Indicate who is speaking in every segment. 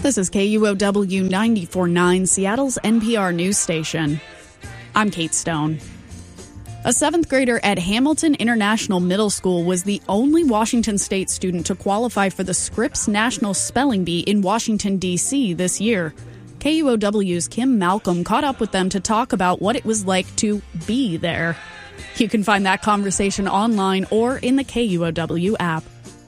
Speaker 1: This is KUOW 94.9, Seattle's NPR news station. I'm Kate Stone. A 7th grader at Hamilton International Middle School was the only Washington State student to qualify for the Scripps National Spelling Bee in Washington, D.C. this year. KUOW's Kim Malcolm caught up with them to talk about what it was like to be there. You can find that conversation online or in the KUOW app.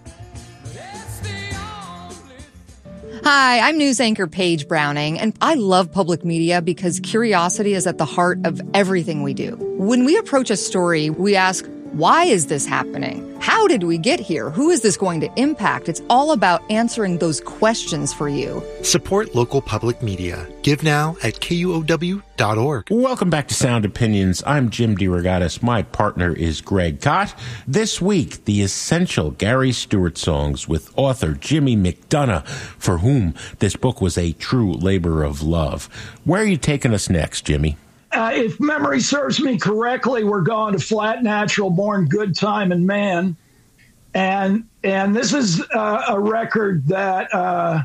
Speaker 2: Hi, I'm news anchor Paige Browning, and I love public media because curiosity is at the heart of everything we do. When we approach a story, we ask, why is this happening? How did we get here? Who is this going to impact? It's all about answering those questions for you.
Speaker 3: Support local public media. Give now at KUOW.org.
Speaker 4: Welcome back to Sound Opinions. I'm Jim DeRogatis. My partner is Greg Kot. This week, the essential Gary Stewart songs with author Jimmy McDonough, for whom this book was a true labor of love. Where are you taking us next, Jimmy?
Speaker 5: If memory serves me correctly, we're going to Flat Natural Born Good Time and Man. And this is a record that,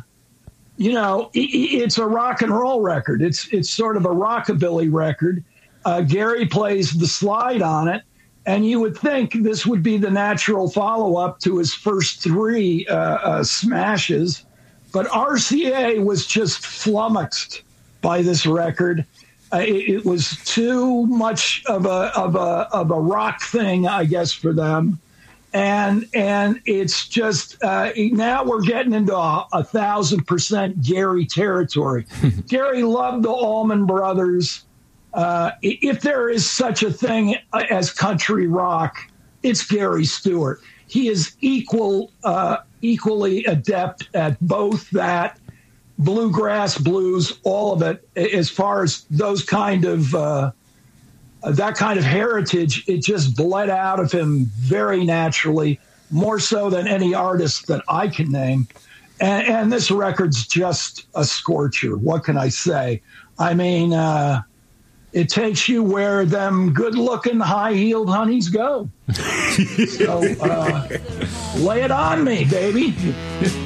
Speaker 5: it's a rock and roll record. It's sort of a rockabilly record. Gary plays the slide on it. And you would think this would be the natural follow-up to his first three smashes. But RCA was just flummoxed by this record. It was too much of a rock thing, I guess, for them, and it's just now we're getting into 1,000% Gary territory. Gary loved the Allman Brothers. If there is such a thing as country rock, it's Gary Stewart. He is equally adept at both that. Bluegrass, blues, all of it. As far as those kind of that kind of heritage, it just bled out of him very naturally, more so than any artist that I can name. And this record's just a scorcher. What can I say? I mean, it takes you where them good-looking, high-heeled honeys go. So lay it on me, baby.